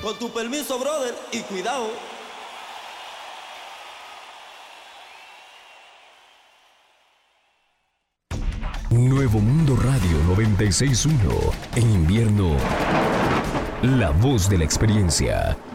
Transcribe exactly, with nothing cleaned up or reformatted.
Con tu permiso, brother, y cuidado. Nuevo Mundo Radio noventa y seis punto uno. En invierno, la voz de la experiencia.